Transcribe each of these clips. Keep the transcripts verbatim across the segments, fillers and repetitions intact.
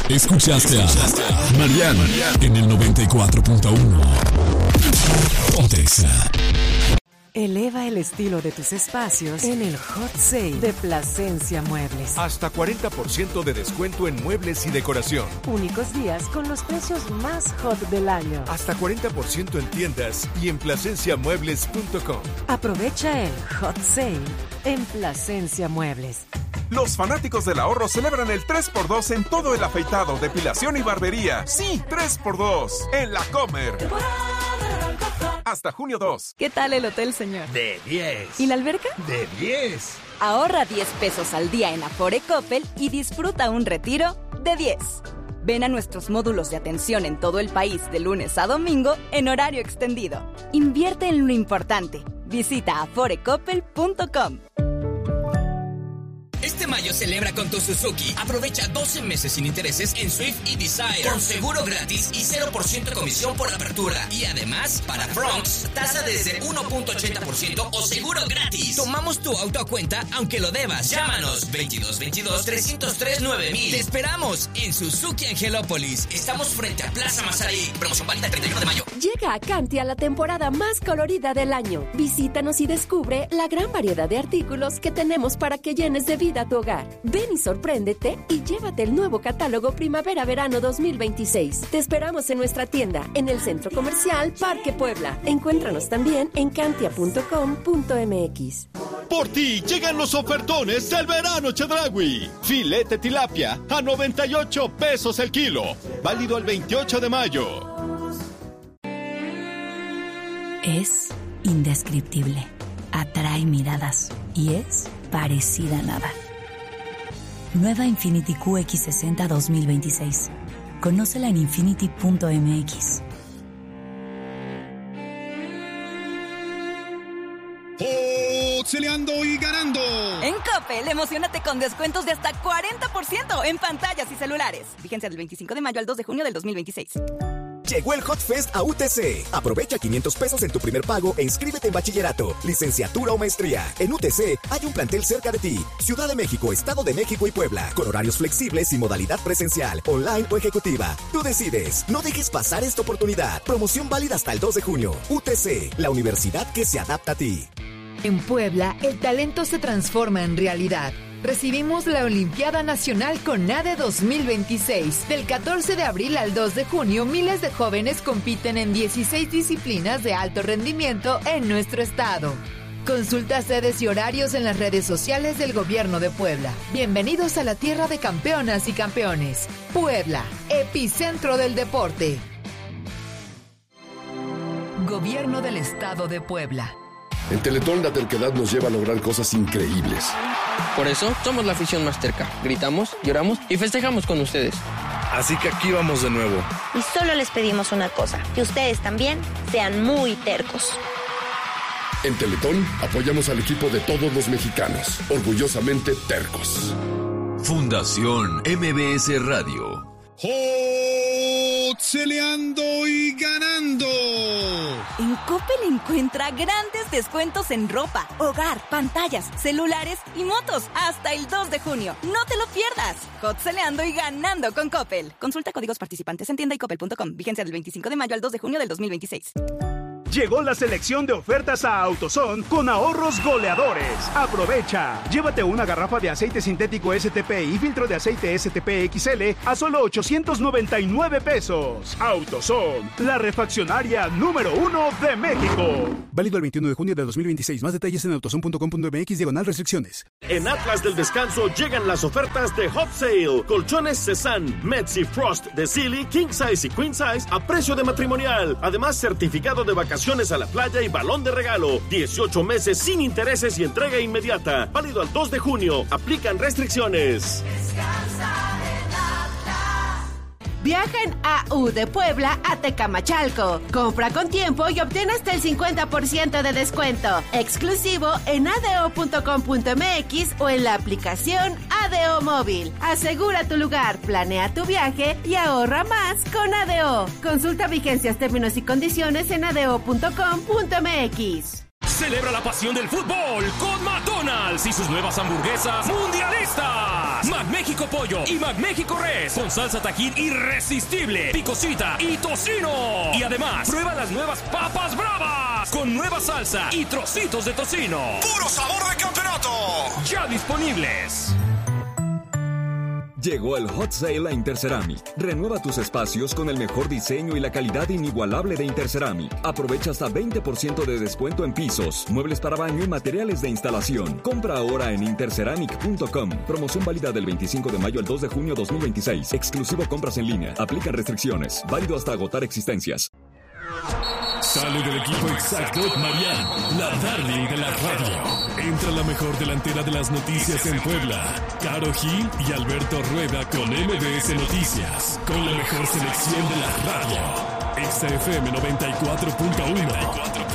Escuchaste a Mariana en el noventa y cuatro punto uno. Pontexa. Eleva el estilo de tus espacios en el Hot Sale de Plasencia Muebles. Hasta cuarenta por ciento de descuento en muebles y decoración. Únicos días con los precios más hot del año. Hasta cuarenta por ciento en tiendas y en plasencia muebles punto com. Aprovecha el Hot Sale en Plasencia Muebles. Los fanáticos del ahorro celebran el tres por dos en todo el afeitado, depilación y barbería. Sí, tres por dos en La Comer. Hasta junio dos. ¿Qué tal el hotel, señor? De diez. ¿Y la alberca? De diez. Ahorra diez pesos al día en Afore Coppel y disfruta un retiro de diez. Ven a nuestros módulos de atención en todo el país de lunes a domingo en horario extendido. Invierte en lo importante. Visita afore coppel punto com. Este mayo celebra con tu Suzuki. Aprovecha doce meses sin intereses en Swift y Desire. Con seguro gratis y cero por ciento de comisión por apertura. Y además, para Bronx, tasa desde uno punto ochenta por ciento o seguro gratis. Tomamos tu auto a cuenta aunque lo debas. Llámanos veintidós veintidós, trescientos tres, nueve mil. Te esperamos en Suzuki Angelópolis. Estamos frente a Plaza Mazarí. Promoción válida el treinta y uno de mayo. Llega a Cantia la temporada más colorida del año. Visítanos y descubre la gran variedad de artículos que tenemos para que llenes de vida a tu hogar. Ven y sorpréndete y llévate el nuevo catálogo Primavera-Verano dos mil veintiséis. Te esperamos en nuestra tienda, en el Centro Comercial Parque Puebla. Encuéntranos también en cantia punto com punto m x. Por ti llegan los ofertones del verano Chedraui. Filete tilapia a noventa y ocho pesos el kilo. Válido el veintiocho de mayo. Es indescriptible. Atrae miradas y es parecida a nada. Nueva Infiniti Q X sesenta dos mil veintiséis. Conócela en infiniti punto m x. Peleando y ganando. En Coppel, emocionate con descuentos de hasta cuarenta por ciento en pantallas y celulares. Vigencia del veinticinco de mayo al dos de junio del dos mil veintiséis. Llegó el Hot Fest a U T C. Aprovecha quinientos pesos en tu primer pago e inscríbete en bachillerato, licenciatura o maestría. En U T C hay un plantel cerca de ti. Ciudad de México, Estado de México y Puebla. Con horarios flexibles y modalidad presencial, online o ejecutiva. Tú decides. No dejes pasar esta oportunidad. Promoción válida hasta el dos de junio. U T C, la universidad que se adapta a ti. En Puebla, el talento se transforma en realidad. Recibimos la Olimpiada Nacional CONADE dos mil veintiséis. Del catorce de abril al dos de junio, miles de jóvenes compiten en dieciséis disciplinas de alto rendimiento en nuestro estado. Consulta sedes y horarios en las redes sociales del Gobierno de Puebla. Bienvenidos a la tierra de campeonas y campeones. Puebla, epicentro del deporte. Gobierno del Estado de Puebla. En Teletón la terquedad nos lleva a lograr cosas increíbles. Por eso somos la afición más terca. Gritamos, lloramos y festejamos con ustedes. Así que aquí vamos de nuevo. Y solo les pedimos una cosa, que ustedes también sean muy tercos. En Teletón apoyamos al equipo de todos los mexicanos, orgullosamente tercos. Fundación M B S Radio. Celeando y ganando. En Coppel encuentra grandes descuentos en ropa, hogar, pantallas, celulares y motos hasta el dos de junio. No te lo pierdas. Hot celeando y ganando con Coppel. Consulta códigos participantes en tienda y coppel punto com. Vigencia del veinticinco de mayo al dos de junio del dos mil veintiséis. Llegó la selección de ofertas a AutoZone con ahorros goleadores. Aprovecha. Llévate una garrafa de aceite sintético S T P y filtro de aceite S T P X L a solo ochocientos noventa y nueve pesos. AutoZone, la refaccionaria número uno de México. Válido el veintiuno de junio de dos mil veintiséis. Más detalles en autozone punto com punto m x diagonal restricciones. En Atlas del Descanso llegan las ofertas de Hot Sale. Colchones Cezanne, Metsi Frost de Silly, King Size y Queen Size a precio de matrimonial. Además, certificado de vacaciones a la playa y balón de regalo. dieciocho meses sin intereses y entrega inmediata. Válido al dos de junio. Aplican restricciones. Viaja en A U de Puebla a Tecamachalco. Compra con tiempo y obtén hasta el cincuenta por ciento de descuento. Exclusivo en a d o punto com punto m x o en la aplicación A D O Móvil. Asegura tu lugar, planea tu viaje y ahorra más con A D O. Consulta vigencias, términos y condiciones en a d o punto com punto m x. Celebra la pasión del fútbol con McDonald's y sus nuevas hamburguesas mundialistas. McMéxico Pollo y McMéxico Res con salsa Tajín irresistible, picosita y tocino. Y además, prueba las nuevas papas bravas con nueva salsa y trocitos de tocino. ¡Puro sabor de campeonato! Ya disponibles. Llegó el Hot Sale a Interceramic. Renueva tus espacios con el mejor diseño y la calidad inigualable de Interceramic. Aprovecha hasta veinte por ciento de descuento en pisos, muebles para baño y materiales de instalación. Compra ahora en interceramic punto com. Promoción válida del veinticinco de mayo al dos de junio dos mil veintiséis. Exclusivo compras en línea. Aplican restricciones. Válido hasta agotar existencias. Sale del equipo exacto Marianne, la darling de la radio. Entra la mejor delantera de las noticias en Puebla, Caro Gil y Alberto Rueda con M B S Noticias, con la mejor selección de la radio. Exa F M noventa y cuatro punto uno.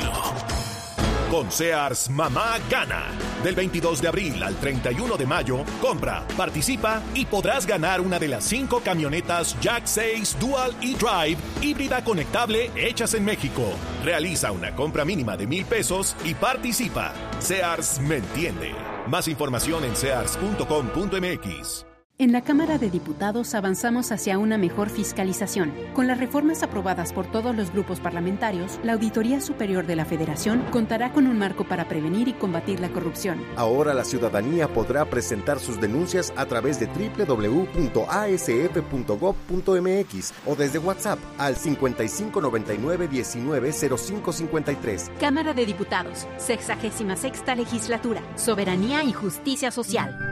Con Sears, mamá gana. Del veintidós de abril al treinta y uno de mayo, compra, participa y podrás ganar una de las cinco camionetas Jack seis Dual e-Drive híbrida conectable hechas en México. Realiza una compra mínima de mil pesos y participa. Sears me entiende. Más información en sears punto com punto m x. En la Cámara de Diputados avanzamos hacia una mejor fiscalización. Con las reformas aprobadas por todos los grupos parlamentarios, la Auditoría Superior de la Federación contará con un marco para prevenir y combatir la corrupción. Ahora la ciudadanía podrá presentar sus denuncias a través de doble u doble u doble u punto a s f punto gob punto m x o desde WhatsApp al cincuenta y cinco noventa y nueve diecinueve cero cinco cincuenta y tres. Cámara de Diputados, sexagésima sexta Legislatura, Soberanía y Justicia Social.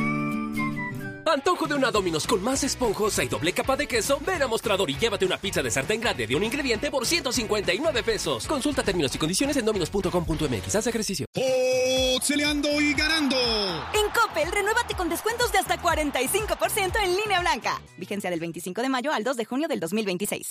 Antojo de una Domino's con más esponjosa y doble capa de queso. Ven a Mostrador y llévate una pizza de sartén grande de un ingrediente por ciento cincuenta y nueve pesos. Consulta términos y condiciones en dominos punto com punto m x. Haz ejercicio. ¡Peleando y ganando! En Coppel, renuévate con descuentos de hasta cuarenta y cinco por ciento en línea blanca. Vigencia del veinticinco de mayo al dos de junio del dos mil veintiséis.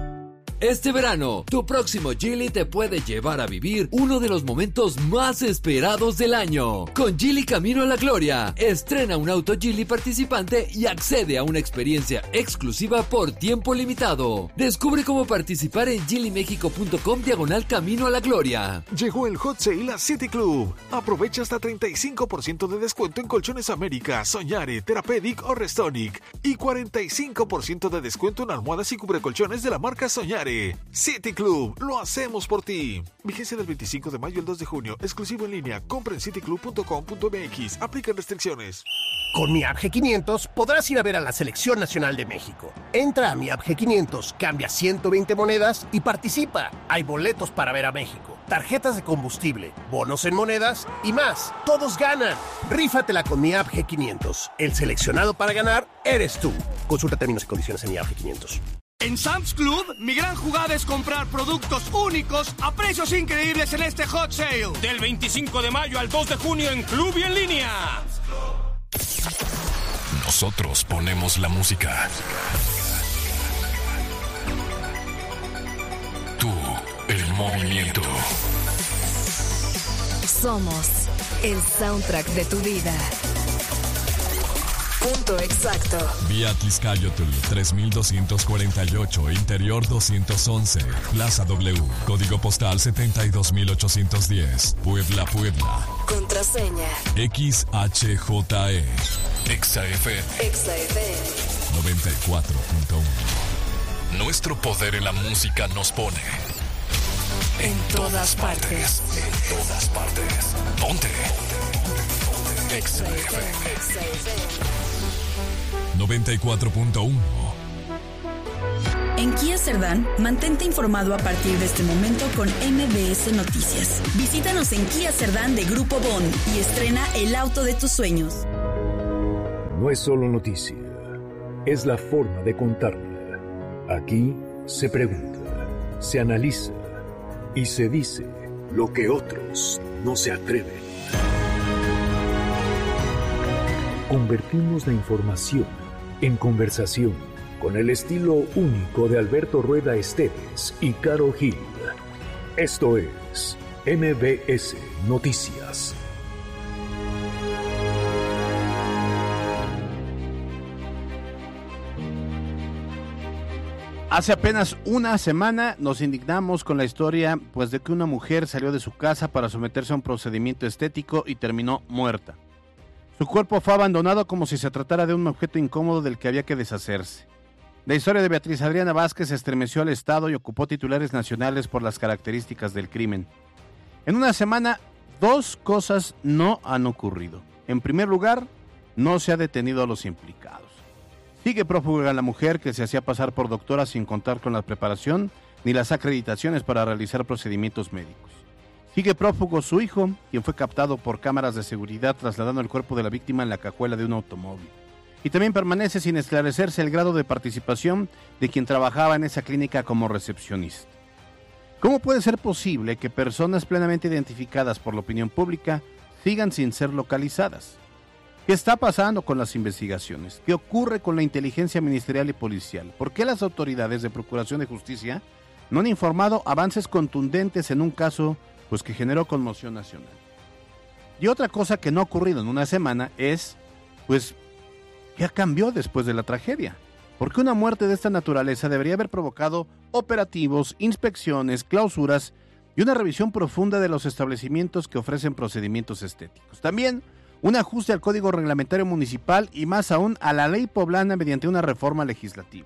Este verano, tu próximo Geely te puede llevar a vivir uno de los momentos más esperados del año. Con Geely Camino a la Gloria, estrena un auto Geely participante y accede a una experiencia exclusiva por tiempo limitado. Descubre cómo participar en geely mexico punto com diagonal Camino a la Gloria. Llegó el Hot Sale a City Club. Aprovecha hasta treinta y cinco por ciento de descuento en Colchones América, Soñare, Therapeutic o Restonic y cuarenta y cinco por ciento de descuento en almohadas y cubrecolchones de la marca Soñare. City Club, lo hacemos por ti. Vigencia del veinticinco de mayo al dos de junio. Exclusivo en línea. Compra en city club punto com punto m x. Aplican restricciones. Con mi app G quinientos podrás ir a ver a la Selección Nacional de México. Entra a mi app G quinientos, cambia ciento veinte monedas y participa. Hay boletos para ver a México, tarjetas de combustible, bonos en monedas y más. Todos ganan. Rífatela con mi app G quinientos. El seleccionado para ganar eres tú. Consulta términos y condiciones en mi app G quinientos. En Sam's Club, mi gran jugada es comprar productos únicos a precios increíbles en este Hot Sale. Del veinticinco de mayo al dos de junio en Club y en línea. Nosotros ponemos la música. Tú, el movimiento. Somos el soundtrack de tu vida. Punto exacto. Vía Tizcayotl tres mil doscientos cuarenta y ocho, Interior doscientos once, Plaza W, Código Postal setenta y dos mil ochocientos diez, Puebla, Puebla. Contraseña X H J E. Exa F M. Exa F M noventa y cuatro punto uno. Nuestro poder en la música nos pone en todas partes. En todas partes. Ponte. Exa F M noventa y cuatro punto uno. En Kia Cerdán, mantente informado a partir de este momento con M B S Noticias. Visítanos en Kia Cerdán de Grupo Bond y estrena el auto de tus sueños. No es solo noticia, es la forma de contarla. Aquí se pregunta, se analiza y se dice lo que otros no se atreven. Convertimos la información en conversación con el estilo único de Alberto Rueda Esteves y Caro Gil. Esto es M B S Noticias. Hace apenas una semana nos indignamos con la historia pues de que una mujer salió de su casa para someterse a un procedimiento estético y terminó muerta. Su cuerpo fue abandonado como si se tratara de un objeto incómodo del que había que deshacerse. La historia de Beatriz Adriana Vázquez estremeció al Estado y ocupó titulares nacionales por las características del crimen. En una semana, dos cosas no han ocurrido. En primer lugar, no se ha detenido a los implicados. Sigue prófuga la mujer que se hacía pasar por doctora sin contar con la preparación ni las acreditaciones para realizar procedimientos médicos. Sigue prófugo su hijo, quien fue captado por cámaras de seguridad trasladando el cuerpo de la víctima en la cajuela de un automóvil. Y también permanece sin esclarecerse el grado de participación de quien trabajaba en esa clínica como recepcionista. ¿Cómo puede ser posible que personas plenamente identificadas por la opinión pública sigan sin ser localizadas? ¿Qué está pasando con las investigaciones? ¿Qué ocurre con la inteligencia ministerial y policial? ¿Por qué las autoridades de Procuración de Justicia no han informado avances contundentes en un caso pues, que generó conmoción nacional? Y otra cosa que no ha ocurrido en una semana es, pues, ¿qué cambió después de la tragedia? Porque una muerte de esta naturaleza debería haber provocado operativos, inspecciones, clausuras y una revisión profunda de los establecimientos que ofrecen procedimientos estéticos. También un ajuste al Código Reglamentario Municipal y más aún a la Ley Poblana mediante una reforma legislativa.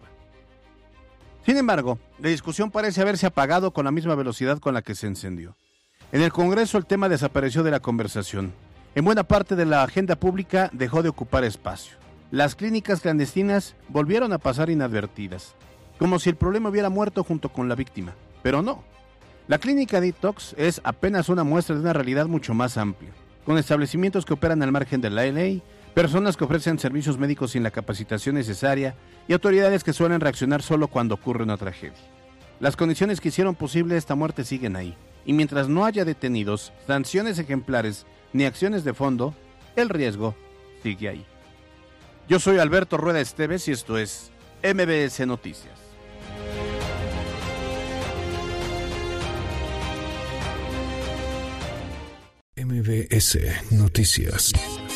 Sin embargo, la discusión parece haberse apagado con la misma velocidad con la que se encendió. En el Congreso el tema desapareció de la conversación. En buena parte de la agenda pública dejó de ocupar espacio. Las clínicas clandestinas volvieron a pasar inadvertidas, como si el problema hubiera muerto junto con la víctima, pero no. La clínica Detox es apenas una muestra de una realidad mucho más amplia, con establecimientos que operan al margen de la ley, personas que ofrecen servicios médicos sin la capacitación necesaria y autoridades que suelen reaccionar solo cuando ocurre una tragedia. Las condiciones que hicieron posible esta muerte siguen ahí, y mientras no haya detenidos, sanciones ejemplares ni acciones de fondo, el riesgo sigue ahí. Yo soy Alberto Rueda Esteves y esto es M B S Noticias. M B S Noticias.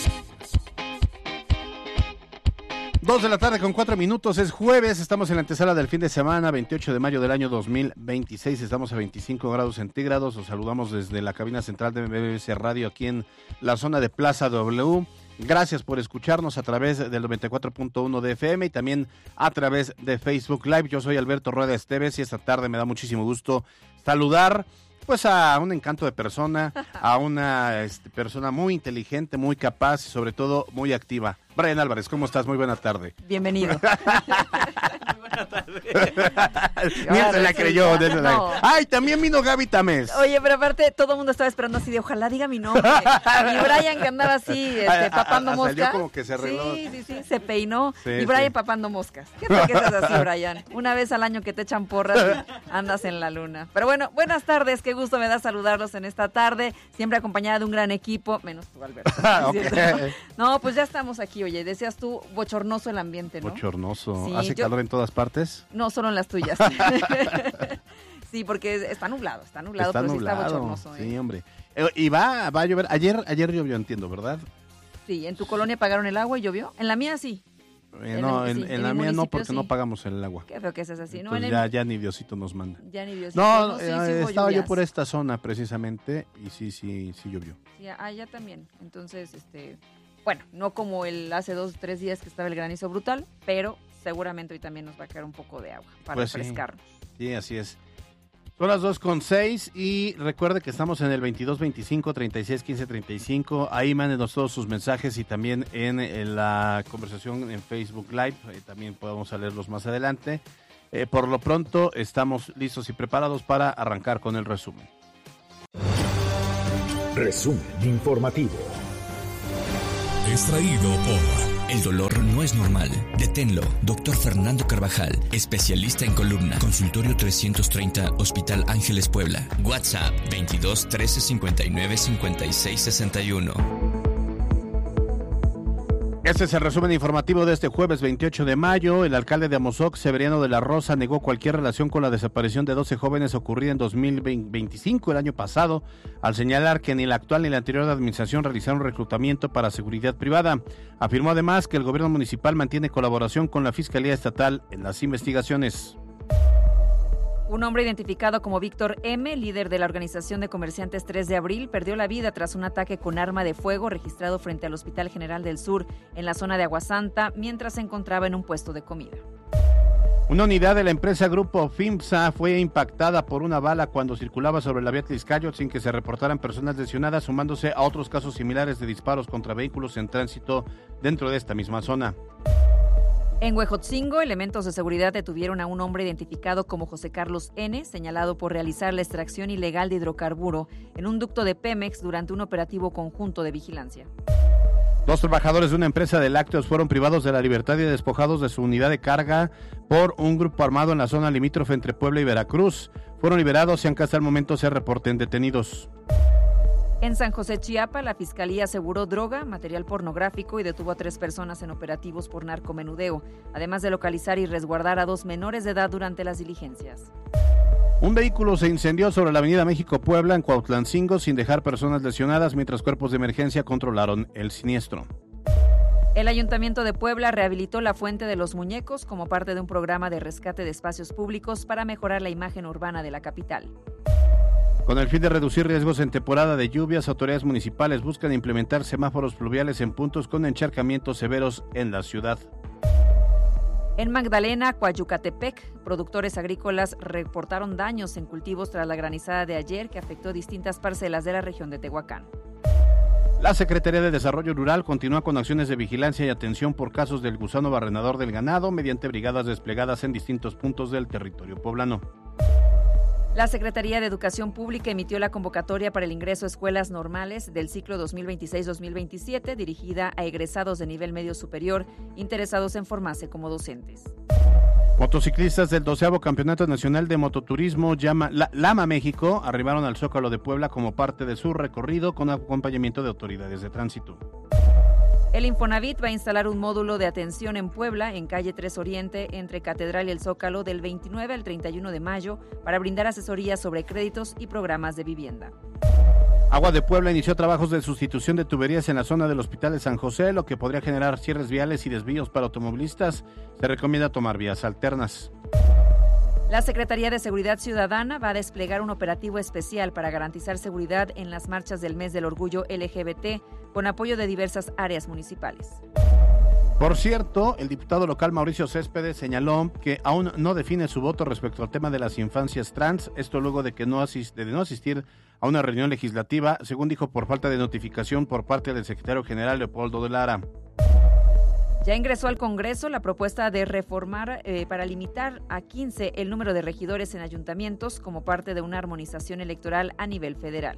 Dos de la tarde con cuatro minutos, es jueves, estamos en la antesala del fin de semana, veintiocho de mayo del año dos mil veintiséis, estamos a veinticinco grados centígrados, os saludamos desde la cabina central de M B S Radio aquí en la zona de Plaza W. Gracias por escucharnos a través del noventa y cuatro punto uno de F M y también a través de Facebook Live. Yo soy Alberto Rueda Esteves y esta tarde me da muchísimo gusto saludar pues a un encanto de persona, a una este, persona muy inteligente, muy capaz y sobre todo muy activa. Brian Álvarez, ¿cómo estás? Muy buena tarde. Bienvenido. Muy buena tarde. Mira, se la creyó. No. Ay, también vino Gaby Tamés. Oye, pero aparte todo el mundo estaba esperando así de ojalá diga mi nombre. Y Brian que andaba así, este, papando moscas. Salió como que se arregló. Sí, sí, sí, se peinó. Sí, y Brian sí. papando moscas. ¿Qué tal que estás así, Brian? Una vez al año que te echan porras y andas en la luna. Pero bueno, buenas tardes, qué gusto me da saludarlos en esta tarde. Siempre acompañada de un gran equipo, menos tú, Alberto. Okay. No, pues ya estamos aquí, oye, decías tú, bochornoso el ambiente, ¿no? Bochornoso. Sí, ¿Hace yo... calor en todas partes? No, solo en las tuyas. Sí, porque está nublado, está nublado, está pero nublado, sí está bochornoso. ¿eh? Sí, hombre. Y va, va a llover. Ayer, ayer llovió, entiendo, ¿verdad? Sí, ¿en tu colonia pagaron el agua y llovió? En la mía sí. Eh, no, en, en, sí, en, en la mía no, porque sí. no pagamos el agua. Qué feo que es así, ¿no? Entonces, ya, ya ni Diosito nos manda. Ya ni Diosito. No, no sí, eh, sí estaba yo por esta zona precisamente y sí, sí, sí llovió. Sí, allá también. Entonces, este, bueno, no como el hace dos, tres días que estaba el granizo brutal, pero seguramente hoy también nos va a caer un poco de agua para pues refrescarnos. Sí, sí, así es. Son las dos con seis y recuerde que estamos en el veintidós veinticinco treinta y seis quince treinta y cinco. Ahí mándenos todos sus mensajes y también en, en la conversación en Facebook Live. Eh, también podemos leerlos más adelante. Eh, por lo pronto estamos listos y preparados para arrancar con el resumen. Resumen informativo. Extraído por... El dolor no es normal. Deténlo. Doctor Fernando Carvajal, especialista en columna. Consultorio trescientos treinta, Hospital Ángeles Puebla. WhatsApp veintidós trece cincuenta y nueve cincuenta y seis sesenta y uno. Este es el resumen informativo de este jueves veintiocho de mayo. El alcalde de Amozoc, Severiano de la Rosa, negó cualquier relación con la desaparición de doce jóvenes ocurrida en dos mil veinticinco, el año pasado, al señalar que ni la actual ni la anterior administración realizaron reclutamiento para seguridad privada. Afirmó además que el gobierno municipal mantiene colaboración con la Fiscalía Estatal en las investigaciones. Un hombre identificado como Víctor M., líder de la organización de comerciantes tres de abril, perdió la vida tras un ataque con arma de fuego registrado frente al Hospital General del Sur, en la zona de Aguasanta, mientras se encontraba en un puesto de comida. Una unidad de la empresa Grupo FIMSA fue impactada por una bala cuando circulaba sobre la vía Tliscayot sin que se reportaran personas lesionadas, sumándose a otros casos similares de disparos contra vehículos en tránsito dentro de esta misma zona. En Huejotzingo, elementos de seguridad detuvieron a un hombre identificado como José Carlos N., señalado por realizar la extracción ilegal de hidrocarburo en un ducto de Pemex durante un operativo conjunto de vigilancia. Dos trabajadores de una empresa de lácteos fueron privados de la libertad y despojados de su unidad de carga por un grupo armado en la zona limítrofe entre Puebla y Veracruz. Fueron liberados y aunque hasta el momento se reporten detenidos. En San José, Chiapa, la Fiscalía aseguró droga, material pornográfico y detuvo a tres personas en operativos por narcomenudeo, además de localizar y resguardar a dos menores de edad durante las diligencias. Un vehículo se incendió sobre la avenida México-Puebla en Cuautlancingo sin dejar personas lesionadas mientras cuerpos de emergencia controlaron el siniestro. El Ayuntamiento de Puebla rehabilitó la Fuente de los Muñecos como parte de un programa de rescate de espacios públicos para mejorar la imagen urbana de la capital. Con el fin de reducir riesgos en temporada de lluvias, autoridades municipales buscan implementar semáforos pluviales en puntos con encharcamientos severos en la ciudad. En Magdalena, Coayucatepec, productores agrícolas reportaron daños en cultivos tras la granizada de ayer que afectó distintas parcelas de la región de Tehuacán. La Secretaría de Desarrollo Rural continúa con acciones de vigilancia y atención por casos del gusano barrenador del ganado mediante brigadas desplegadas en distintos puntos del territorio poblano. La Secretaría de Educación Pública emitió la convocatoria para el ingreso a escuelas normales del ciclo dos mil veintiséis dos mil veintisiete, dirigida a egresados de nivel medio superior interesados en formarse como docentes. Motociclistas del doceavo Campeonato Nacional de Mototurismo llama, la, Lama México arribaron al Zócalo de Puebla como parte de su recorrido con acompañamiento de autoridades de tránsito. El Infonavit va a instalar un módulo de atención en Puebla, en calle tres Oriente, entre Catedral y el Zócalo, del veintinueve al treinta y uno de mayo, para brindar asesoría sobre créditos y programas de vivienda. Agua de Puebla inició trabajos de sustitución de tuberías en la zona del Hospital de San José, lo que podría generar cierres viales y desvíos para automovilistas. Se recomienda tomar vías alternas. La Secretaría de Seguridad Ciudadana va a desplegar un operativo especial para garantizar seguridad en las marchas del mes del orgullo L G B T, con apoyo de diversas áreas municipales. Por cierto, el diputado local Mauricio Céspedes señaló que aún no define su voto respecto al tema de las infancias trans, esto luego de que no asist- de no asistir a una reunión legislativa, según dijo, por falta de notificación por parte del secretario general Leopoldo de Lara. Ya ingresó al Congreso la propuesta de reformar eh, para limitar a quince el número de regidores en ayuntamientos como parte de una armonización electoral a nivel federal.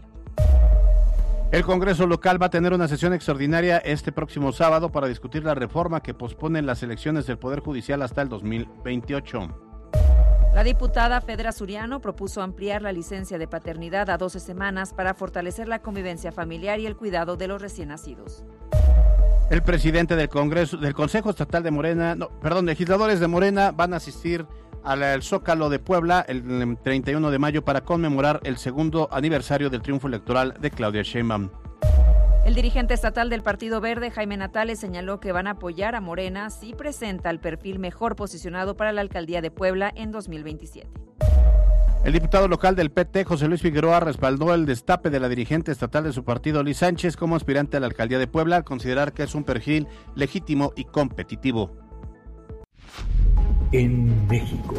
El Congreso local va a tener una sesión extraordinaria este próximo sábado para discutir la reforma que pospone las elecciones del Poder Judicial hasta el dos mil veintiocho. La diputada Fedra Suriano propuso ampliar la licencia de paternidad a doce semanas para fortalecer la convivencia familiar y el cuidado de los recién nacidos. El presidente del Congreso, del Consejo Estatal de Morena, no, perdón, legisladores de Morena van a asistir al Zócalo de Puebla el treinta y uno de mayo para conmemorar el segundo aniversario del triunfo electoral de Claudia Sheinbaum. El dirigente estatal del Partido Verde, Jaime Natales, señaló que van a apoyar a Morena si presenta el perfil mejor posicionado para la alcaldía de Puebla en dos mil veintisiete. El diputado local del P T, José Luis Figueroa, respaldó el destape de la dirigente estatal de su partido, Liz Sánchez, como aspirante a la alcaldía de Puebla, al considerar que es un perfil legítimo y competitivo. En México.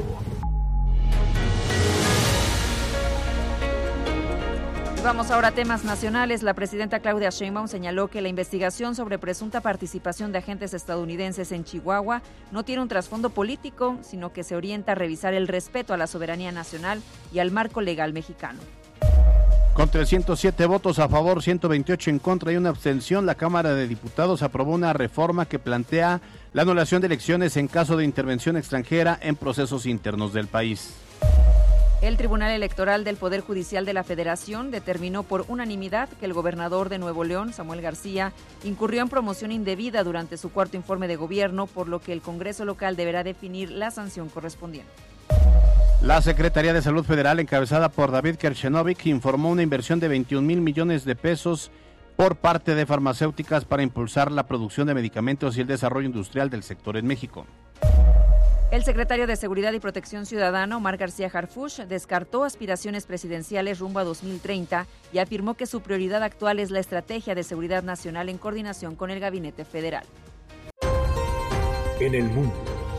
Vamos ahora a temas nacionales. La presidenta Claudia Sheinbaum señaló que la investigación sobre presunta participación de agentes estadounidenses en Chihuahua no tiene un trasfondo político, sino que se orienta a revisar el respeto a la soberanía nacional y al marco legal mexicano. Con trescientos siete votos a favor, ciento veintiocho en contra y una abstención, la Cámara de Diputados aprobó una reforma que plantea la anulación de elecciones en caso de intervención extranjera en procesos internos del país. El Tribunal Electoral del Poder Judicial de la Federación determinó por unanimidad que el gobernador de Nuevo León, Samuel García, incurrió en promoción indebida durante su cuarto informe de gobierno, por lo que el Congreso local deberá definir la sanción correspondiente. La Secretaría de Salud Federal, encabezada por David Kershenovic, informó una inversión de veintiún mil millones de pesos por parte de farmacéuticas para impulsar la producción de medicamentos y el desarrollo industrial del sector en México. El secretario de Seguridad y Protección Ciudadana, Omar García Harfuch, descartó aspiraciones presidenciales rumbo a dos mil treinta y afirmó que su prioridad actual es la estrategia de seguridad nacional en coordinación con el Gabinete Federal. En el mundo.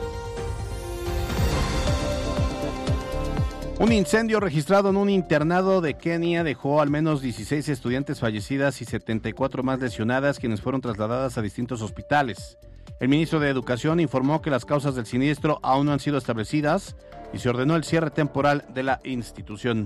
Un incendio registrado en un internado de Kenia dejó al menos dieciséis estudiantes fallecidas y setenta y cuatro más lesionadas, quienes fueron trasladadas a distintos hospitales. El ministro de Educación informó que las causas del siniestro aún no han sido establecidas y se ordenó el cierre temporal de la institución.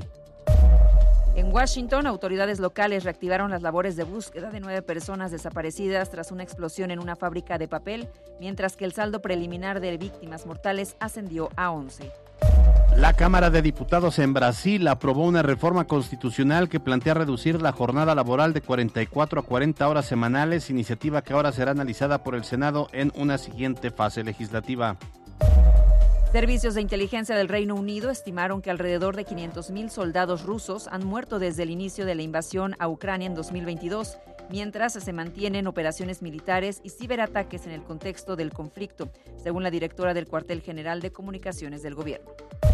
En Washington, autoridades locales reactivaron las labores de búsqueda de nueve personas desaparecidas tras una explosión en una fábrica de papel, mientras que el saldo preliminar de víctimas mortales ascendió a once. La Cámara de Diputados en Brasil aprobó una reforma constitucional que plantea reducir la jornada laboral de cuarenta y cuatro a cuarenta horas semanales, iniciativa que ahora será analizada por el Senado en una siguiente fase legislativa. Servicios de inteligencia del Reino Unido estimaron que alrededor de quinientos mil soldados rusos han muerto desde el inicio de la invasión a Ucrania en dos mil veintidós, mientras se mantienen operaciones militares y ciberataques en el contexto del conflicto, según la directora del Cuartel General de Comunicaciones del Gobierno.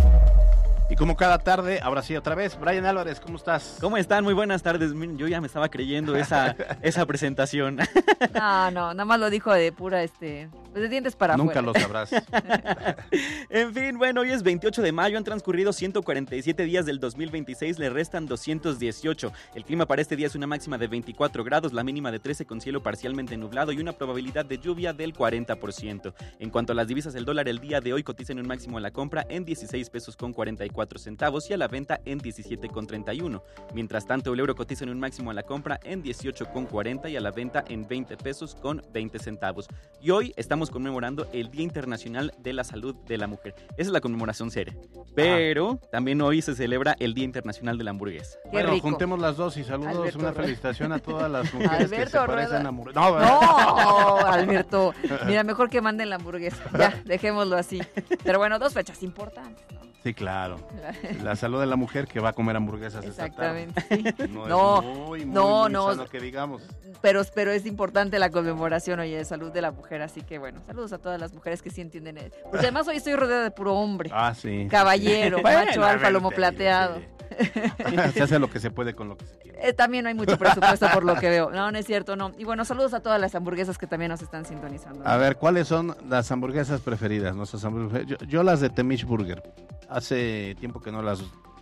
Y como cada tarde, ahora sí otra vez, Brian Álvarez, ¿cómo estás? ¿Cómo están? Muy buenas tardes. Yo ya me estaba creyendo esa, esa presentación. No, no, nada más lo dijo de pura, este, pues de dientes para Nunca afuera. lo sabrás. En fin, bueno, hoy es veintiocho de mayo, han transcurrido ciento cuarenta y siete días del dos mil veintiséis, le restan doscientos dieciocho. El clima para este día es una máxima de veinticuatro grados, la mínima de trece con cielo parcialmente nublado y una probabilidad de lluvia del cuarenta por ciento. En cuanto a las divisas, el dólar el día de hoy cotiza en un máximo a la compra en dieciséis pesos con cuarenta y cuatro centavos y a la venta en diecisiete con treinta y uno. Mientras tanto, el euro cotiza en un máximo a la compra en dieciocho con cuarenta y a la venta en veinte pesos con veinte centavos. Y hoy estamos conmemorando el Día Internacional de la Salud de la Mujer. Esa es la conmemoración seria. Pero ah. también hoy se celebra el Día Internacional de la Hamburguesa. Qué bueno, rico. Juntemos las dos y saludos, Alberto una Rueda. felicitación a todas las mujeres Alberto que se Rueda. parecen a hamburguesas. No, No, Alberto. Mira, mejor que manden la hamburguesa. Ya, dejémoslo así. Pero bueno, dos fechas importantes, ¿no? Sí, claro. La salud de la mujer que va a comer hamburguesas. Exactamente. Esta tarde. No, No, es muy, muy, no, muy no. sano que digamos. Pero, pero es importante la conmemoración, oye, de salud de la mujer. Así que bueno, saludos a todas las mujeres que sí entienden eso. Porque además hoy estoy rodeada de puro hombre. Ah, sí. Caballero, sí. macho, Bueno, alfa, ver, lomo te- plateado. te- Se hace lo que se puede con lo que se quiere. Eh, también no hay mucho presupuesto por lo que veo. No, no es cierto, no. Y bueno, saludos a todas las hamburguesas que también nos están sintonizando. A ver, ¿cuáles son las hamburguesas preferidas? Nuestras hamburguesas. Yo, yo las de Temish Burger. Hace tiempo que no las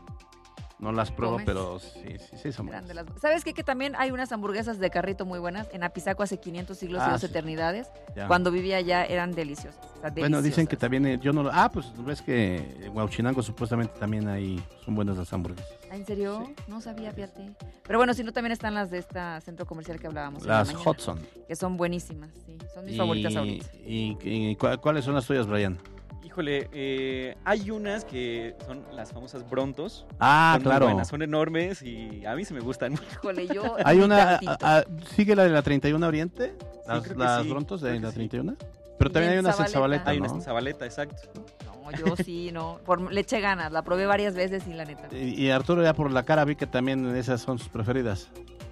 no las pruebo, ¿Comes? pero sí, sí, sí son buenas. Grande las- ¿Sabes qué? Que también hay unas hamburguesas de carrito muy buenas. En Apizaco hace quinientos siglos Ah, y dos sí. eternidades. Ya. Cuando vivía allá eran deliciosas. O sea, Bueno, dicen deliciosas. que también, eh, yo no lo... Ah, pues ves que en Huauchinango supuestamente también hay, son buenas las hamburguesas. ¿Ah, ¿En serio? No sabía, fíjate. Pero bueno, si no, también están las de este centro comercial que hablábamos. en la Las mañana, Hudson. Que son buenísimas, sí. Son mis Y- favoritas ahorita. Y, y ¿cu- ¿cuáles son las tuyas, Brian? Híjole, eh, hay unas que son las famosas Brontos. Ah, Son muy claro. buenas, son enormes y a mí se me gustan. Híjole, yo... Hay ni una... tantito. a- a- ¿Sigue la de la treinta y uno Oriente? Las, creo que las sí, Brontos de creo que la sí. treinta y uno. Pero Y también en hay unas en Zabaleta. Zabaleta, Hay ¿no? unas en Zabaleta, exacto. No, yo sí, no. Por, le eché ganas. La probé varias veces y la neta. Y, y Arturo, ya por la cara vi que también esas son sus preferidas.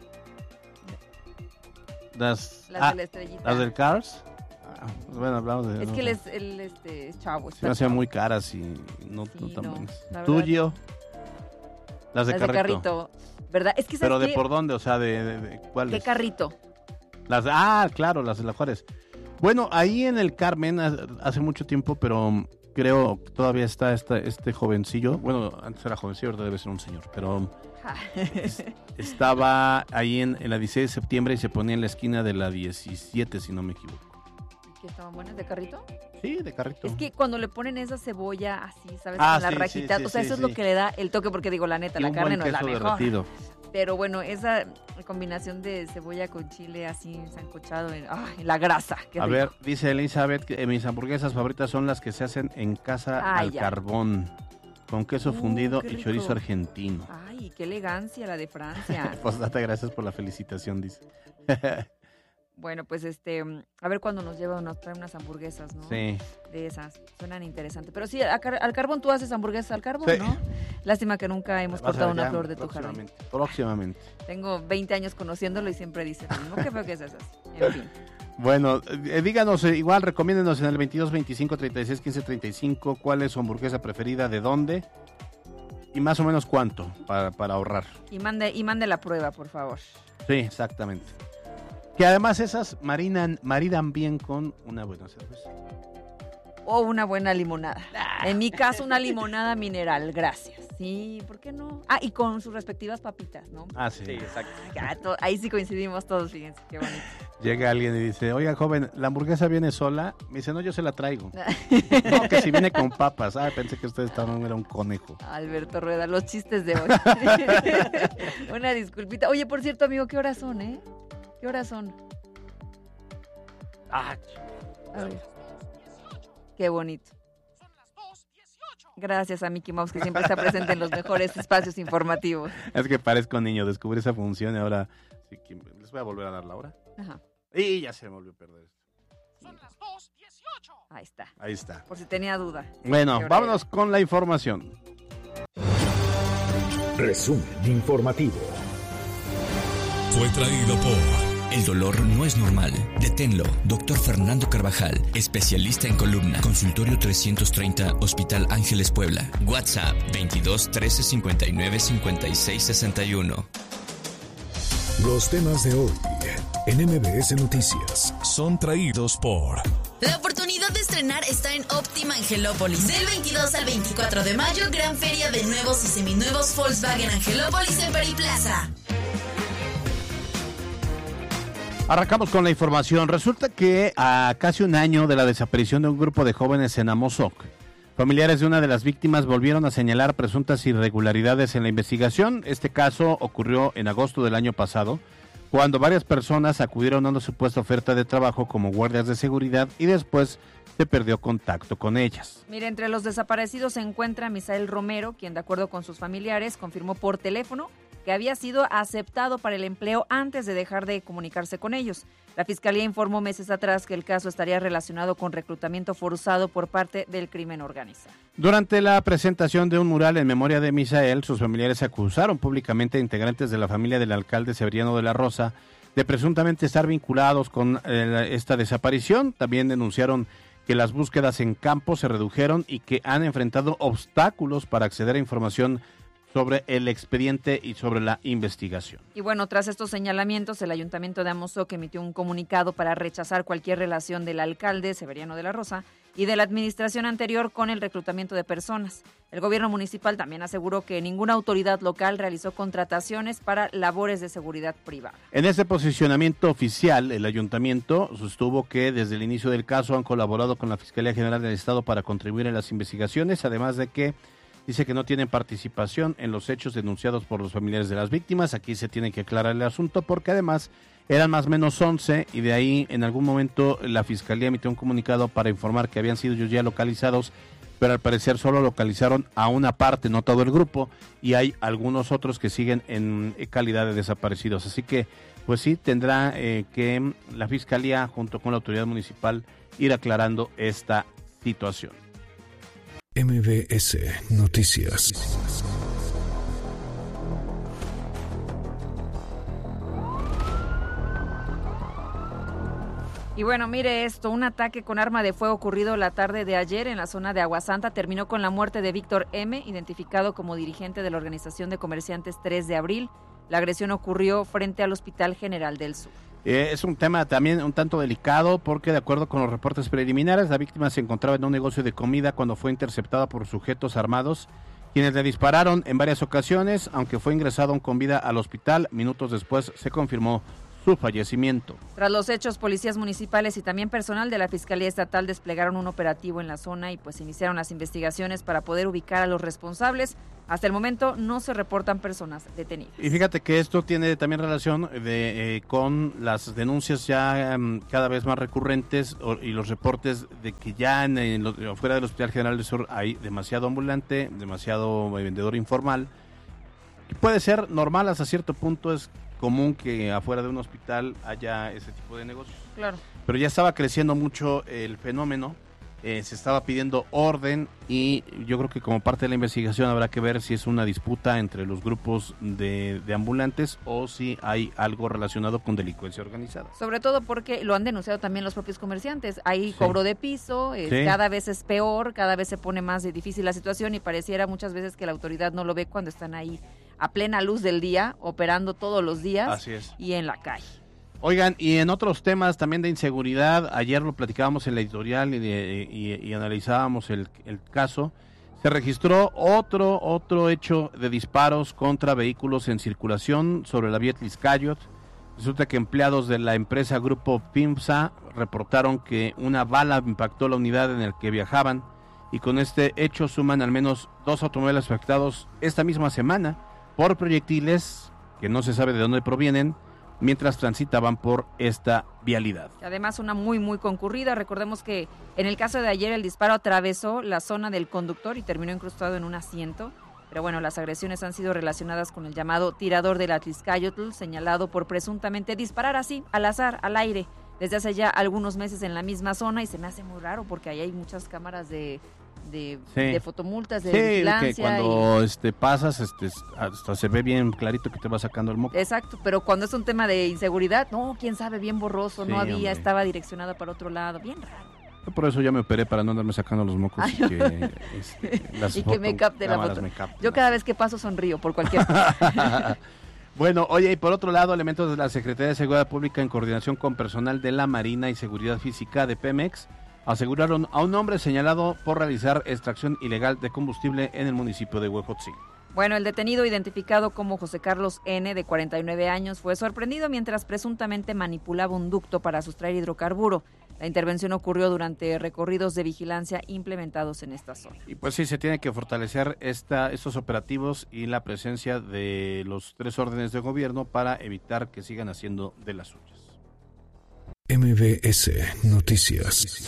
Las, Las ah, de la estrellita. las del Cars. Ah, bueno, hablamos de... Es no que él sé. es, él, este, es chavo. Se está me hacían chavo. muy caras y no, Sí, no tan no, buenas. la verdad. Tuyo. Las de Las carrito. de carrito. ¿Verdad? Es que ¿sabes Pero de qué? por dónde, o sea, de, de, de cuáles. ¿Qué carrito? Las de- ah, claro, las de la Juárez. Bueno, ahí en el Carmen ha- hace mucho tiempo, pero um, creo que todavía está esta, este jovencillo. Bueno, antes era jovencillo, ahora debe ser un señor, pero um, es- estaba ahí en, en la dieciséis de septiembre y se ponía en la esquina de la diecisiete, si no me equivoco. ¿Qué estaban buenas de carrito? Sí, de carrito. Es que cuando le ponen esa cebolla así, ¿sabes? Ah, Con las sí, sí, rajitas. sí, o sea, sí, eso es sí. lo que le da el toque, porque digo, la neta, Y la un carne buen no es la queso mejor. derretido. Pero bueno, esa combinación de cebolla con chile así sancochado en, ¡ay, la grasa! Qué A rico. ver, dice Elizabeth que eh, mis hamburguesas favoritas son las que se hacen en casa Ay, al ya. carbón, con queso Uh, fundido qué y rico. chorizo argentino. Ay, qué elegancia la de Francia. Pues date gracias por la felicitación, dice. Bueno, pues este, a ver cuándo nos lleva, nos trae unas hamburguesas, ¿no? Sí. De esas, suenan interesantes. Pero sí, a car- al carbón tú haces hamburguesas al carbón, Sí. ¿no? Lástima que nunca hemos Vas a cortado ver una ya flor de tu jardín. próximamente, próximamente. Tengo veinte años conociéndolo y siempre dice lo mismo. Qué feo que es esas. En fin. Bueno, eh, díganos, eh, igual recomiéndenos en el veintidós veinticinco treinta y seis quince treinta y cinco cuál es su hamburguesa preferida, de dónde y más o menos cuánto para, para ahorrar. Y mande, y mande la prueba, por favor. Sí, exactamente. Que además esas marinan, maridan bien con una buena cerveza. O una buena limonada. En mi caso, una limonada mineral, gracias. Sí, ¿por qué no? Ah, y con sus respectivas papitas, ¿no? Ah, sí. Sí, exacto. Ah, to- ahí sí coincidimos todos, fíjense, qué bonito. Llega alguien y dice, oiga, joven, ¿la hamburguesa viene sola? Me dice, no, yo se la traigo. No, que si viene con papas. Ah, pensé que usted estaba, era un conejo. Alberto Rueda, los chistes de hoy. Una disculpita. Oye, por cierto, amigo, ¿qué horas son, eh? ¿Qué horas son? Ah, A ver. Qué bonito. Gracias a Mickey Mouse, que siempre está presente en los mejores espacios informativos. es que parezco niño, descubrí esa función y ahora sí que les voy a volver a dar la hora. Ajá. Y ya se me volvió a perder esto. Ahí está. Ahí está. Por si tenía duda. Bueno, ¿Qué hora vámonos con la información. Resumen informativo. Fue traído por... El dolor no es normal. Deténlo. Doctor Fernando Carvajal, especialista en columna. Consultorio trescientos treinta, Hospital Ángeles Puebla. WhatsApp veintidós trece cincuenta y nueve cincuenta y seis sesenta y uno. Los temas de hoy en M B S Noticias Son traídos por... La oportunidad de estrenar está en Óptima Angelópolis. Del veintidós al veinticuatro de mayo, gran feria de nuevos y seminuevos Volkswagen Angelópolis en Periplaza. Arrancamos con la información. Resulta que a casi un año de la desaparición de un grupo de jóvenes en Amozoc, familiares de una de las víctimas volvieron a señalar presuntas irregularidades en la investigación. Este caso ocurrió en agosto del año pasado, cuando varias personas acudieron a una supuesta oferta de trabajo como guardias de seguridad y después se perdió contacto con ellas. Mire, entre los desaparecidos se encuentra Misael Romero, quien de acuerdo con sus familiares confirmó por teléfono que había sido aceptado para el empleo antes de dejar de comunicarse con ellos. La Fiscalía informó meses atrás que el caso estaría relacionado con reclutamiento forzado por parte del crimen organizado. Durante la presentación de un mural en memoria de Misael, sus familiares acusaron públicamente a integrantes de la familia del alcalde Severiano de la Rosa de presuntamente estar vinculados con eh, esta desaparición. También denunciaron que las búsquedas en campo se redujeron y que han enfrentado obstáculos para acceder a información sobre el expediente y sobre la investigación. Y bueno, tras estos señalamientos, el Ayuntamiento de Amozoc emitió un comunicado para rechazar cualquier relación del alcalde Severiano de la Rosa y de la administración anterior con el reclutamiento de personas. El gobierno municipal también aseguró que ninguna autoridad local realizó contrataciones para labores de seguridad privada. En este posicionamiento oficial, el ayuntamiento sostuvo que desde el inicio del caso han colaborado con la Fiscalía General del Estado para contribuir en las investigaciones, además de que dice que no tienen participación en los hechos denunciados por los familiares de las víctimas. Aquí se tiene que aclarar el asunto porque además eran más o menos once y de ahí en algún momento la Fiscalía emitió un comunicado para informar que habían sido ellos ya localizados, pero al parecer solo localizaron a una parte, no todo el grupo, y hay algunos otros que siguen en calidad de desaparecidos. Así que, pues sí, tendrá eh, que la Fiscalía junto con la autoridad municipal ir aclarando esta situación. M B S Noticias. Y bueno, mire esto, un ataque con arma de fuego ocurrido la tarde de ayer en la zona de Aguasanta terminó con la muerte de Víctor M., identificado como dirigente de la Organización de Comerciantes tres de abril. La agresión ocurrió frente al Hospital General del Sur. Eh, es un tema también un tanto delicado porque de acuerdo con los reportes preliminares, la víctima se encontraba en un negocio de comida cuando fue interceptada por sujetos armados, quienes le dispararon en varias ocasiones, aunque fue ingresado con vida al hospital. Minutos después se confirmó su fallecimiento. Tras los hechos, policías municipales y también personal de la Fiscalía Estatal desplegaron un operativo en la zona y pues iniciaron las investigaciones para poder ubicar a los responsables. Hasta el momento no se reportan personas detenidas. Y fíjate que esto tiene también relación de, eh, con las denuncias ya um, cada vez más recurrentes o, y los reportes de que ya en, en lo, fuera del Hospital General del Sur hay demasiado ambulante, demasiado vendedor informal. Y puede ser normal hasta cierto punto, es común que afuera de un hospital haya ese tipo de negocios. Claro. Pero ya estaba creciendo mucho el fenómeno Eh, se estaba pidiendo orden y yo creo que como parte de la investigación habrá que ver si es una disputa entre los grupos de, de ambulantes o si hay algo relacionado con delincuencia organizada. Sobre todo porque lo han denunciado también los propios comerciantes. Hay sí. cobro de piso, es, sí. cada vez es peor, cada vez se pone más difícil la situación y pareciera muchas veces que la autoridad no lo ve cuando están ahí a plena luz del día, operando todos los días. Así es. Y en la calle. Oigan, y en otros temas también de inseguridad, ayer lo platicábamos en la editorial y, de, y, y analizábamos el, el caso, se registró otro otro hecho de disparos contra vehículos en circulación sobre la vía Tliscayot. Resulta que empleados de la empresa Grupo PIMSA reportaron que una bala impactó la unidad en la que viajaban y con este hecho suman al menos dos automóviles afectados esta misma semana por proyectiles que no se sabe de dónde provienen, mientras transitaban por esta vialidad. Además, una muy, muy concurrida. Recordemos que en el caso de ayer el disparo atravesó la zona del conductor y terminó incrustado en un asiento. Pero bueno, las agresiones han sido relacionadas con el llamado tirador de la Tliscayotl, señalado por presuntamente disparar así, al azar, al aire, desde hace ya algunos meses en la misma zona y se me hace muy raro porque ahí hay muchas cámaras de... De, sí. de fotomultas, de sí, vigilancia. Que cuando y... este, pasas, este, hasta se ve bien clarito que te va sacando el moco. Exacto, pero cuando es un tema de inseguridad, no, quién sabe, bien borroso, sí, no había, hombre. Estaba direccionada para otro lado, bien raro. Yo por eso ya me operé para no andarme sacando los mocos y que, este, las y que me capte la foto. Yo cada vez que paso sonrío por cualquier cosa. Bueno, oye, y por otro lado, elementos de la Secretaría de Seguridad Pública en coordinación con personal de la Marina y Seguridad Física de Pemex aseguraron a un hombre señalado por realizar extracción ilegal de combustible en el municipio de Huejotzingo. Bueno, el detenido, identificado como José Carlos N., de cuarenta y nueve años, fue sorprendido mientras presuntamente manipulaba un ducto para sustraer hidrocarburo. La intervención ocurrió durante recorridos de vigilancia implementados en esta zona. Y pues sí, se tiene que fortalecer esta, estos operativos y la presencia de los tres órdenes de gobierno para evitar que sigan haciendo de las suyas. M B S Noticias.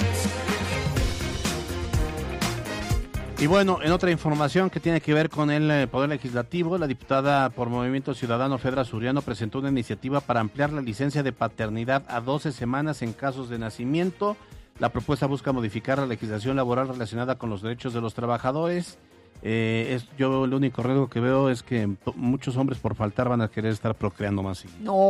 Y bueno, en otra información que tiene que ver con el Poder Legislativo, la diputada por Movimiento Ciudadano Fedra Suriano presentó una iniciativa para ampliar la licencia de paternidad a doce semanas en casos de nacimiento. La propuesta busca modificar la legislación laboral relacionada con los derechos de los trabajadores. Eh, es, yo el único riesgo que veo es que to- muchos hombres por faltar van a querer estar procreando más.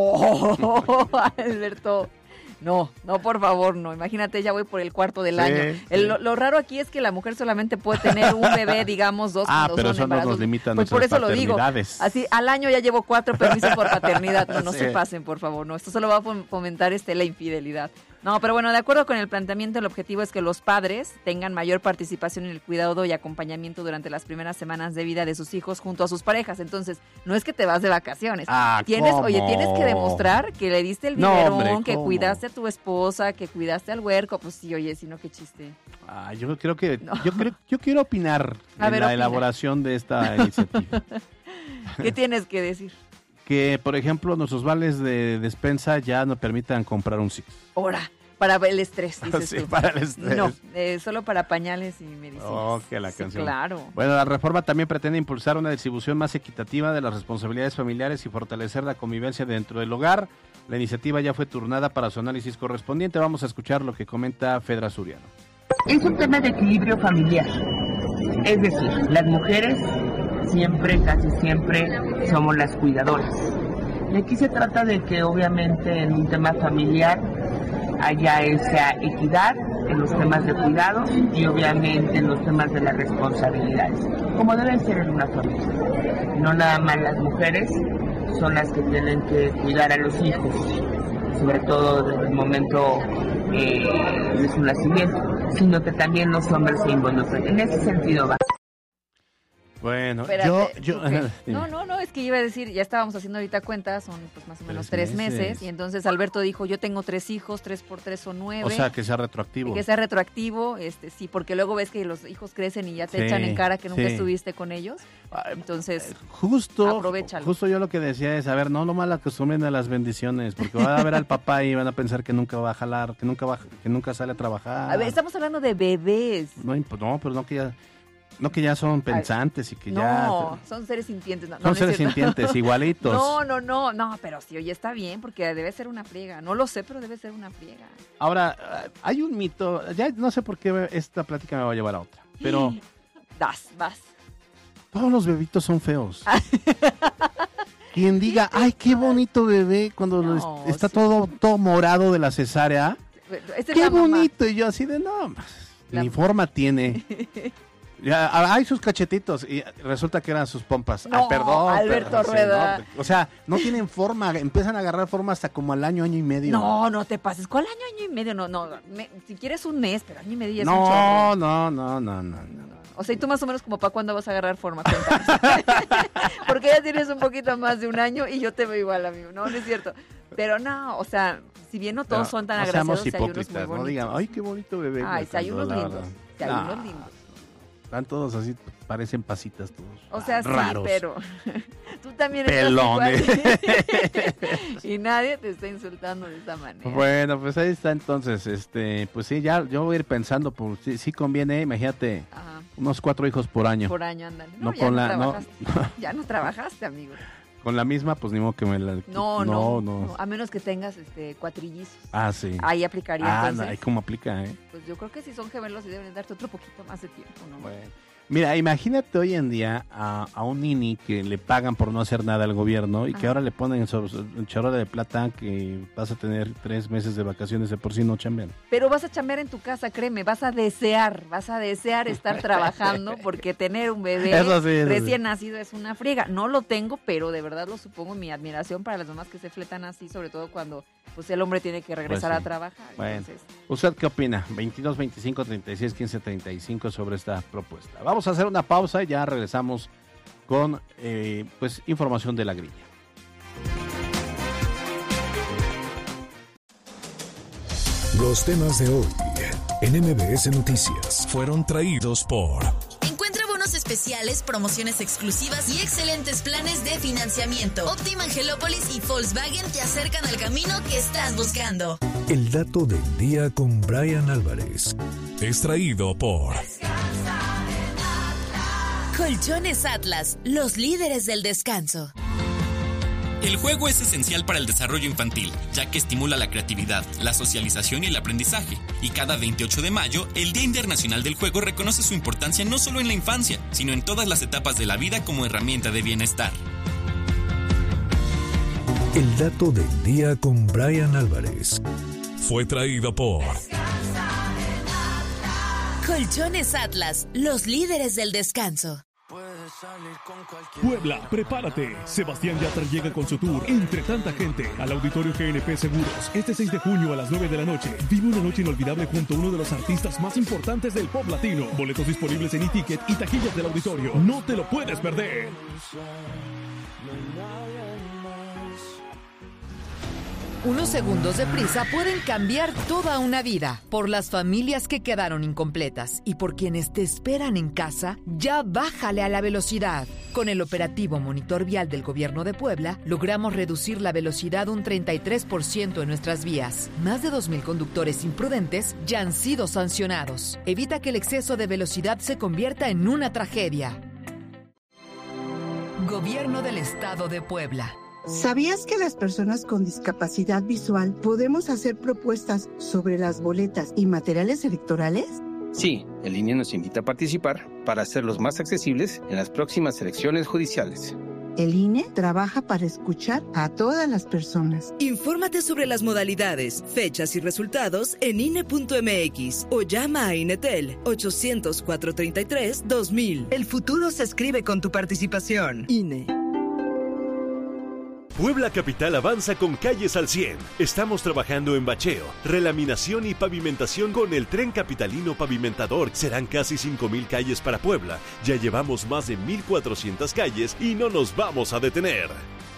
No, Alberto. No, no, por favor, no. Imagínate, ya voy por el cuarto del sí, año. El, sí. lo, lo raro aquí es que la mujer solamente puede tener un bebé, digamos, dos ah, cuando pero son eso embarazos. No nos limita pues por eso lo digo. Así, al año ya llevo cuatro permisos por paternidad. No, no sí. se pasen, por favor. No, esto solo va a fomentar este la infidelidad. No, pero bueno, de acuerdo con el planteamiento, el objetivo es que los padres tengan mayor participación en el cuidado y acompañamiento durante las primeras semanas de vida de sus hijos junto a sus parejas. Entonces, no es que te vas de vacaciones. Ah, tienes, ¿cómo? Oye, tienes que demostrar que le diste el biberón, no, hombre, que ¿cómo? cuidaste a tu esposa, que cuidaste al huerco. Pues sí, oye, si no, qué chiste. Ah, yo creo que, no. yo creo, yo quiero opinar a en ver, la opina. elaboración de esta iniciativa. ¿Qué tienes que decir? Que, por ejemplo, nuestros vales de despensa ya no permitan comprar un Six. Ahora. Para el estrés, dices sí, tú. para el estrés. No, eh, solo para pañales y medicinas. Oh, que la sí, canción. Claro. Bueno, la reforma también pretende impulsar una distribución más equitativa de las responsabilidades familiares y fortalecer la convivencia dentro del hogar. La iniciativa ya fue turnada para su análisis correspondiente. Vamos a escuchar lo que comenta Fedra Suriano. Es un tema de equilibrio familiar. Es decir, las mujeres siempre, casi siempre, somos las cuidadoras. Y aquí se trata de que obviamente en un tema familiar haya esa equidad en los temas de cuidado y obviamente en los temas de las responsabilidades, como deben ser en una familia. No nada más las mujeres son las que tienen que cuidar a los hijos, sobre todo desde el momento eh, de su nacimiento, sino que también los hombres se involucran. En ese sentido va. Bueno, Espérate, yo... yo okay. No, no, no, es que iba a decir, ya estábamos haciendo ahorita cuentas, son pues más o menos tres, tres meses. meses, y entonces Alberto dijo, yo tengo tres hijos, tres por tres son nueve. O sea, que sea retroactivo. Que sea retroactivo, este sí, porque luego ves que los hijos crecen y ya te sí, echan en cara que nunca sí. estuviste con ellos, entonces justo, aprovechalo. Justo yo lo que decía es, a ver, no lo mal acostumbren a las bendiciones, porque van a ver al papá y van a pensar que nunca va a jalar, que nunca va, que nunca sale a trabajar. A ver, estamos hablando de bebés. No, no pero no que ya... No, que ya son pensantes Ay, y que no, ya... No, son seres sintientes. No, son no seres sintientes, igualitos. No, no, no, no, pero sí, oye, está bien, porque debe ser una friega. No lo sé, pero debe ser una friega. Ahora, hay un mito, ya no sé por qué esta plática me va a llevar a otra, pero... Das, vas. Todos los bebitos son feos. Quien diga, ay, qué bonito bebé, cuando no, está sí. todo, todo morado de la cesárea. Este qué bonito, y yo así de, no, la... ni forma tiene. Ya, hay sus cachetitos y resulta que eran sus pompas. No, ah, perdón. Alberto perdón, Rueda. Sí, no, o sea, no tienen forma, empiezan a agarrar forma hasta como al año, año y medio. No, no te pases. ¿Cuál año, año y medio? No, no. Me, si quieres un mes, pero año y medio es no, un chorro. No, no, no, no, no. O sea, ¿y tú más o menos como para cuándo vas a agarrar forma? Porque ya tienes un poquito más de un año y yo te veo igual, amigo. No, no es cierto. Pero no, o sea, si bien no todos no, son tan no agraciados, hay unos muy bonitos. No digan, ay, qué bonito bebé. Ay, si hay unos lindos. Si hay no. unos lindos. Están todos así, parecen pasitas todos. O sea, raros. Sí, pero tú también Pelones. estás igual. Y nadie te está insultando de esa manera. Bueno, pues ahí está entonces, este, pues sí, ya yo voy a ir pensando, por sí, sí conviene, imagínate, Ajá. unos cuatro hijos por año. Por año, ándale. No, no con no la, trabajaste. no. Ya no trabajaste, amigo. Con la misma, pues ni modo que me la... No, no, no, no. A menos que tengas este cuatrillizos. Ah, sí. Ahí aplicaría ah, entonces. Ah, ahí cómo aplica, ¿eh? Pues yo creo que si son gemelos y deben darte otro poquito más de tiempo, ¿no? Bueno. Mira, imagínate hoy en día a, a un nini que le pagan por no hacer nada al gobierno y Ajá. que ahora le ponen en charola de plata que vas a tener tres meses de vacaciones de por sí no chambean. Pero vas a chambear en tu casa, créeme, vas a desear, vas a desear estar trabajando porque tener un bebé eso sí, eso recién sí. nacido es una friega. No lo tengo, pero de verdad lo supongo, mi admiración para las mamás que se fletan así, sobre todo cuando pues el hombre tiene que regresar pues sí. a trabajar. Bueno, entonces... ¿usted qué opina? veintidós, veinticinco, treinta y seis, quince, treinta y cinco sobre esta propuesta. Vamos a hacer una pausa y ya regresamos con eh, pues información de la grilla. Los temas de hoy en M B S Noticias fueron traídos por... Encuentra bonos especiales, promociones exclusivas y excelentes planes de financiamiento. Optima Angelópolis y Volkswagen te acercan al camino que estás buscando. El dato del día con Brian Álvarez. Es traído por... Colchones Atlas, los líderes del descanso. El juego es esencial para el desarrollo infantil, ya que estimula la creatividad, la socialización y el aprendizaje. Y cada veintiocho de mayo, el Día Internacional del Juego reconoce su importancia no solo en la infancia, sino en todas las etapas de la vida como herramienta de bienestar. El dato del día con Brian Álvarez. Fue traído por... Colchones Atlas, los líderes del descanso. Puebla, prepárate. Sebastián Yatra llega con su tour Entre Tanta Gente al Auditorio G N P Seguros. Este seis de junio a las nueve de la noche. Vive una noche inolvidable junto a uno de los artistas más importantes del pop latino. Boletos disponibles en e-ticket y taquillas del auditorio. No te lo puedes perder. Unos segundos de prisa pueden cambiar toda una vida. Por las familias que quedaron incompletas y por quienes te esperan en casa, ya bájale a la velocidad. Con el operativo Monitor Vial del Gobierno de Puebla, logramos reducir la velocidad un treinta y tres por ciento en nuestras vías. Más de dos mil conductores imprudentes ya han sido sancionados. Evita que el exceso de velocidad se convierta en una tragedia. Gobierno del Estado de Puebla. ¿Sabías que las personas con discapacidad visual podemos hacer propuestas sobre las boletas y materiales electorales? Sí, el I N E nos invita a participar para hacerlos más accesibles en las próximas elecciones judiciales. El I N E trabaja para escuchar a todas las personas. Infórmate sobre las modalidades, fechas y resultados en I N E punto M X o llama a INETEL ochocientos, cuatrocientos treinta y tres, dos mil. El futuro se escribe con tu participación. I N E. Puebla Capital avanza con calles al cien. Estamos trabajando en bacheo, relaminación y pavimentación con el Tren Capitalino Pavimentador. Serán casi cinco mil calles para Puebla. Ya llevamos más de mil cuatrocientas calles y no nos vamos a detener.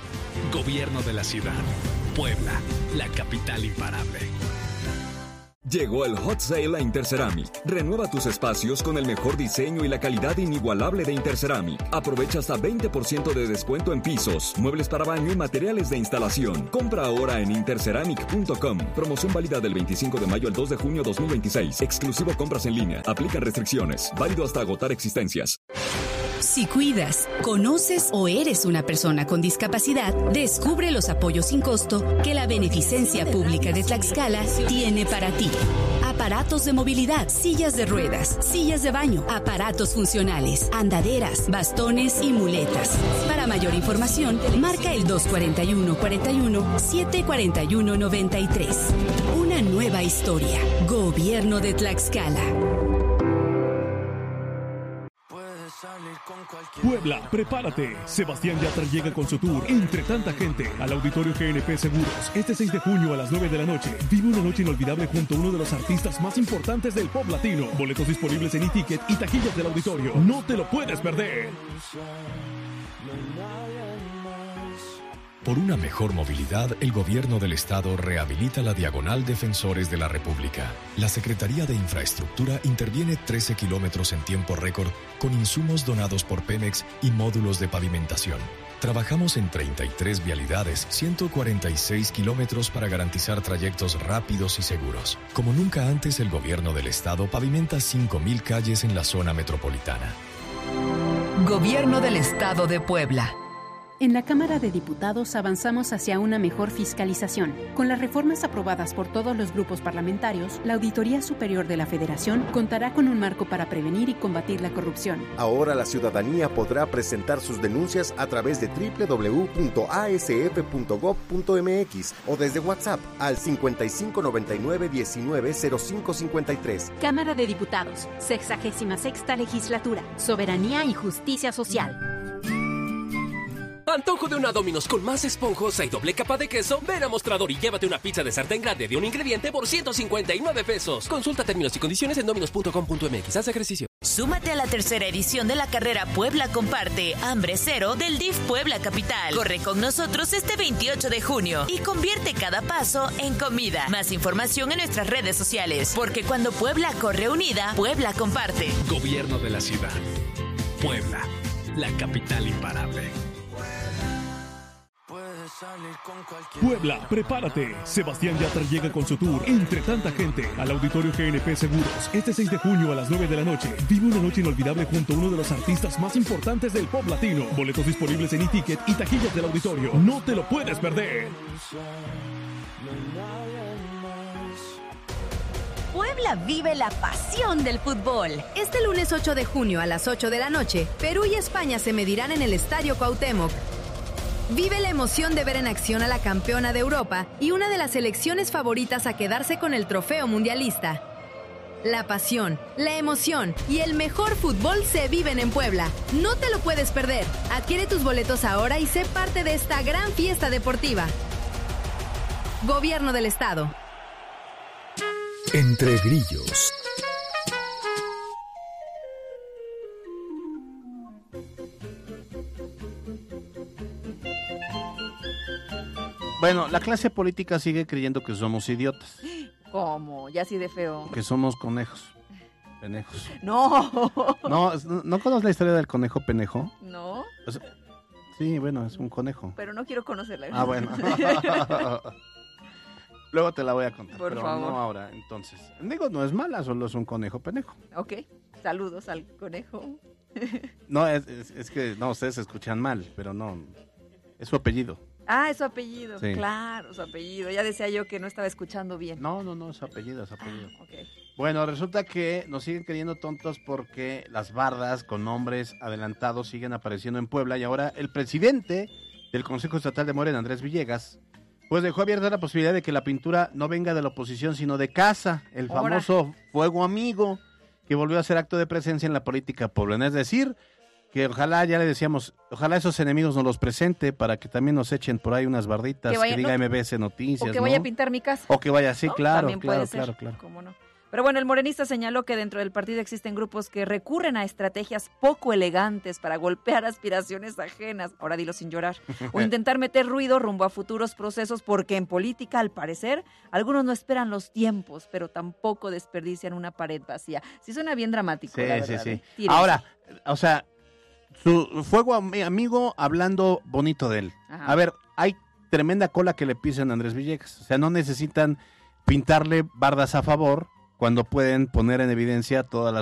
Gobierno de la ciudad. Puebla, la capital imparable. Llegó el Hot Sale a Interceramic. Renueva tus espacios con el mejor diseño y la calidad inigualable de Interceramic. Aprovecha hasta veinte por ciento de descuento en pisos, muebles para baño y materiales de instalación. Compra ahora en interceramic punto com. Promoción válida del veinticinco de mayo al dos de junio dos mil veintiséis. Exclusivo compras en línea. Aplican restricciones. Válido hasta agotar existencias. Si cuidas, conoces o eres una persona con discapacidad, descubre los apoyos sin costo que la Beneficencia Pública de Tlaxcala tiene para ti. Aparatos de movilidad, sillas de ruedas, sillas de baño, aparatos funcionales, andaderas, bastones y muletas. Para mayor información, marca el dos cuatro uno, cuatro uno, siete cuatro uno, nueve tres. Una nueva historia. Gobierno de Tlaxcala. Puebla, prepárate. Sebastián Yatra llega con su tour Entre tanta gente al Auditorio G N P Seguros. Este seis de junio a las nueve de la noche. Vive una noche inolvidable junto a uno de los artistas más importantes del pop latino. Boletos disponibles en e-ticket y taquillas del auditorio. No te lo puedes perder. Por una mejor movilidad, el Gobierno del Estado rehabilita la Diagonal Defensores de la República. La Secretaría de Infraestructura interviene trece kilómetros en tiempo récord con insumos donados por Pemex y módulos de pavimentación. Trabajamos en treinta y tres vialidades, ciento cuarenta y seis kilómetros para garantizar trayectos rápidos y seguros. Como nunca antes, el Gobierno del Estado pavimenta cinco mil calles en la zona metropolitana. Gobierno del Estado de Puebla. En la Cámara de Diputados avanzamos hacia una mejor fiscalización. Con las reformas aprobadas por todos los grupos parlamentarios, la Auditoría Superior de la Federación contará con un marco para prevenir y combatir la corrupción. Ahora la ciudadanía podrá presentar sus denuncias a través de doble u doble u doble u punto a s f punto gob punto m x o desde WhatsApp al cincuenta y cinco noventa y nueve diecinueve cero cinco cincuenta y tres. Cámara de Diputados, sexagésima sexta Legislatura, Soberanía y Justicia Social. Antojo de una Domino's con más esponjosa y doble capa de queso. Ven a Mostrador y llévate una pizza de sartén grande de un ingrediente por ciento cincuenta y nueve pesos. Consulta términos y condiciones en dominos punto com punto m x. Haz ejercicio. Súmate a la tercera edición de la carrera Puebla Comparte Hambre Cero del D I F Puebla Capital. Corre con nosotros este veintiocho de junio y convierte cada paso en comida. Más información en nuestras redes sociales, porque cuando Puebla corre unida, Puebla comparte. Gobierno de la ciudad. Puebla, la capital imparable. Puebla, prepárate. Sebastián Yatra llega con su tour Entre tanta gente al Auditorio G N P Seguros. Este seis de junio a las nueve de la noche. Vive una noche inolvidable junto a uno de los artistas más importantes del pop latino. Boletos disponibles en e-ticket y taquillas del auditorio. No te lo puedes perder. Puebla vive la pasión del fútbol. Este lunes ocho de junio a las ocho de la noche, Perú y España se medirán en el Estadio Cuauhtémoc. Vive la emoción de ver en acción a la campeona de Europa y una de las selecciones favoritas a quedarse con el trofeo mundialista. La pasión, la emoción y el mejor fútbol se viven en Puebla. No te lo puedes perder. Adquiere tus boletos ahora y sé parte de esta gran fiesta deportiva. Gobierno del Estado. Entre grillos. Bueno, la clase política sigue creyendo que somos idiotas. ¿Cómo? Ya así de feo. Que somos conejos. Penejos. No. No, ¿no conoces la historia del conejo penejo? No. O sea, sí, bueno, es un conejo. Pero no quiero conocerla. Ah, bueno. Luego te la voy a contar, Por pero favor. no ahora. Entonces, digo, no es mala, solo es un conejo penejo. Ok, saludos al conejo. No, es, es, es que, no, ustedes escuchan mal, pero no, es su apellido. Ah, es su apellido, Sí. claro, su apellido. Ya decía yo que no estaba escuchando bien. No, no, no, es su apellido, es su apellido. Ah, ok. Bueno, resulta que nos siguen creyendo tontos porque las bardas con nombres adelantados siguen apareciendo en Puebla y ahora el presidente del Consejo Estatal de Morena, Andrés Villegas, pues dejó abierta la posibilidad de que la pintura no venga de la oposición, sino de casa, el Ahora. famoso fuego amigo que volvió a hacer acto de presencia en la política poblana. Es decir, que ojalá, ya le decíamos, ojalá esos enemigos nos los presente para que también nos echen por ahí unas barditas Que que, vaya- diga no, M B S Noticias, O que ¿no? vaya a pintar mi casa. O que vaya, sí, ¿no? claro, También claro, puede ser, claro, claro. ¿cómo no? Pero bueno, el morenista señaló que dentro del partido existen grupos que recurren a estrategias poco elegantes para golpear aspiraciones ajenas, ahora dilo sin llorar, o intentar meter ruido rumbo a futuros procesos, porque en política, al parecer, algunos no esperan los tiempos, pero tampoco desperdician una pared vacía. Sí suena bien dramático, Sí, la sí, verdad, sí. ¿eh? Tírense. Ahora, o sea, su fuego ami- amigo hablando bonito de él. Ajá. A ver, hay tremenda cola que le pisen a Andrés Villegas. O sea, no necesitan pintarle bardas a favor cuando pueden poner en evidencia todas las